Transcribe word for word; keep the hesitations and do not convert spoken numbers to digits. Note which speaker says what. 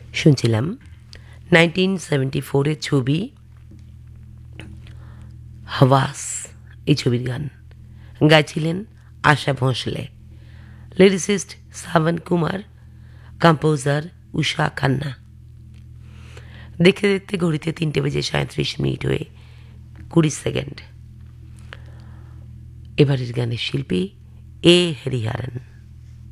Speaker 1: শুনছিলাম nineteen seventy ফোরের ছবি হাওয়াস, এই ছবির গান গাইছিলেন আশা ভোঁসলে, লিরিসিস্ট শ্রাবণ কুমার, কম্পোজার উষা খান্না। দেখতে দেখতে ঘড়িতে তিনটে বেজে সাঁত্রিশ মিনিট হয়ে কুড়ি সেকেন্ড। এবারের গানের শিল্পী এ হরিহরন।